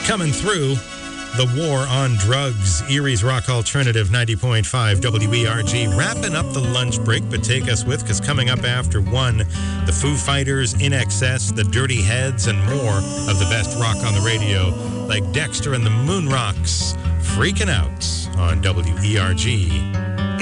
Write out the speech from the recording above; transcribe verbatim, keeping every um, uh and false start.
Coming through the war on drugs. Erie's Rock Alternative ninety point five W E R G. Wrapping up the lunch break, but take us with, because coming up after one, the Foo Fighters, In Excess, the Dirty Heads, and more of the best rock on the radio, like Dexter and the Moon Rocks, freaking out on W E R G.